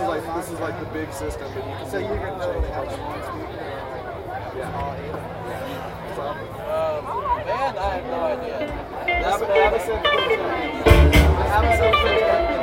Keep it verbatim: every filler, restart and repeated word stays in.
is like this is like the big system, but you can So you you're can gonna change have it. one speaker. Yeah. All eight. So, Um, man, I have no idea. I haven't, I haven't said I haven't said